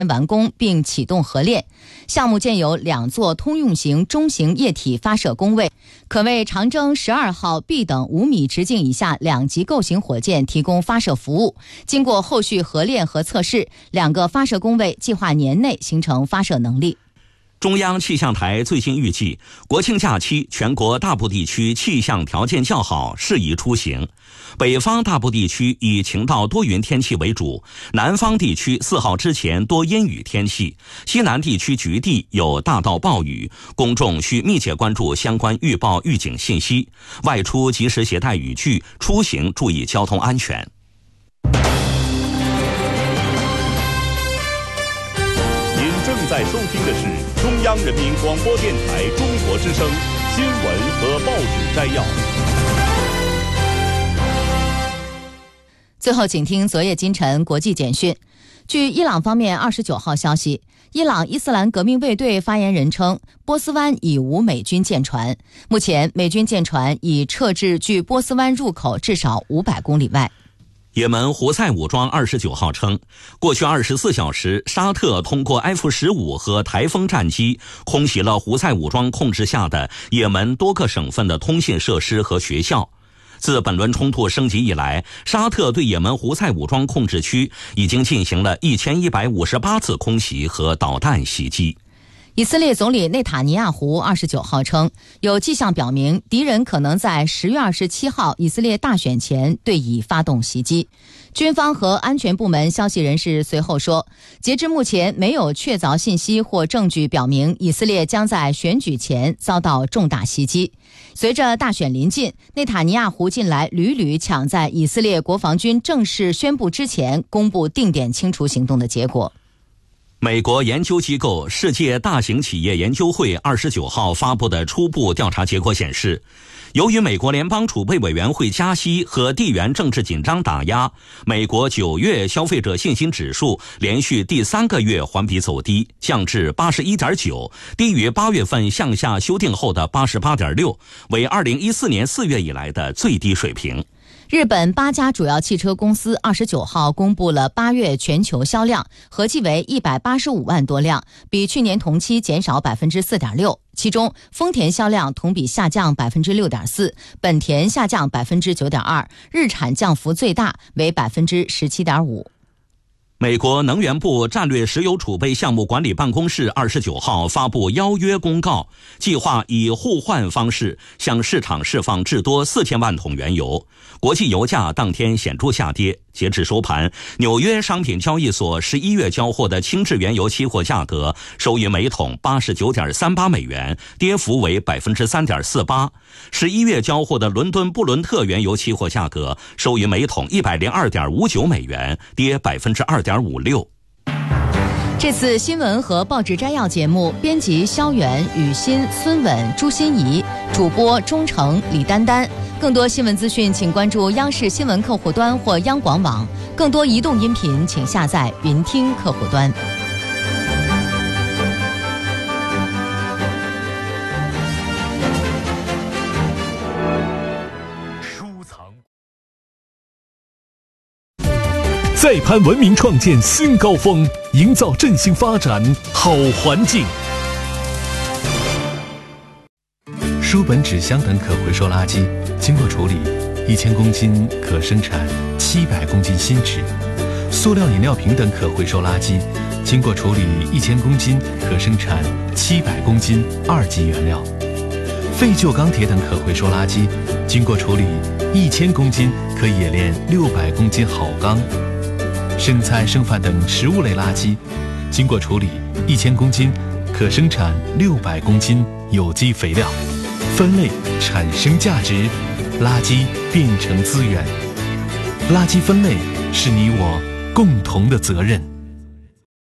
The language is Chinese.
完工并启动核炼。项目建有2座通用型中型液体发射工位，可为长征12号 B 等5米直径以下2级构型火箭提供发射服务。经过后续核炼和测试，2个发射工位计划年内形成发射能力。 中央气象台最新预计，国庆假期全国大部地区气象条件较好，适宜出行。北方大部地区以晴到多云天气为主，南方地区4号之前多阴雨天气，西南地区局地有大到暴雨，公众需密切关注相关预报预警信息，外出及时携带雨具，出行注意交通安全。 正在收听的是中央人民广播电台中国之声新闻和报纸摘要。 最后请听昨夜今晨国际简讯。据伊朗方面29号消息，伊朗伊斯兰革命卫队发言人称，波斯湾已无美军舰船，目前美军舰船已撤至距波斯湾入口至少500公里外。 也门胡塞武装29号称，过去24小时，沙特通过 F-15和台风战机空袭了胡塞武装控制下的也门多个省份的通信设施和学校。自本轮冲突升级以来，沙特对也门胡塞武装控制区已经进行了1158次空袭和导弹袭击。 以色列总理内塔尼亚胡29号称，有迹象表明敌人可能在10月27号以色列大选前对以发动袭击。军方和安全部门消息人士随后说，截至目前没有确凿信息或证据表明以色列将在选举前遭到重大袭击。随着大选临近，内塔尼亚胡近来屡屡抢在以色列国防军正式宣布之前公布定点清除行动的结果。 美国研究机构世界大型企业研究会29号发布的初步调查结果显示，由于美国联邦储备委员会加息和地缘政治紧张打压，美国9月消费者信心指数连续第3个月环比走低，降至 81.9， 低于8月份向下修订后的 88.6， 为2014年4月以来的最低水平。 日本8家主要汽车公司29号公布了8月全球销量，合计为185万多辆，比去年同期减少 4.6%。其中，丰田销量同比下降 6.4%， 本田下降 9.2%， 日产降幅最大为 17.5%。 美国能源部战略石油储备项目管理办公室29号发布邀约公告，计划以互换方式向市场释放至多4000万桶原油。国际油价当天显著下跌，截至收盘，纽约商品交易所11月交货的轻质原油期货价格收于每桶 89.38 美元，跌幅为 3.48%。11月交货的伦敦布伦特原油期货价格收于每桶 102.59 美元，跌 2.56%。 这次新闻和报纸摘要节目，编辑肖远、雨欣、孙稳、朱欣怡，主播钟诚、李丹丹。更多新闻资讯，请关注央视新闻客户端或央广网。更多移动音频，请下载云听客户端。 再攀文明创建新高峰，营造振兴发展好环境。书本、纸箱等可回收垃圾经过处理，1000公斤可生产700公斤新纸；塑料饮料瓶等可回收垃圾经过处理1000公斤可生产700公斤2级原料；废旧钢铁等可回收垃圾经过处理1000公斤可冶炼600公斤好钢；生菜、剩饭等食物类垃圾经过处理1000公斤可生产600公斤有机肥料。分类产生价值，垃圾变成资源。垃圾分类是你我共同的责任。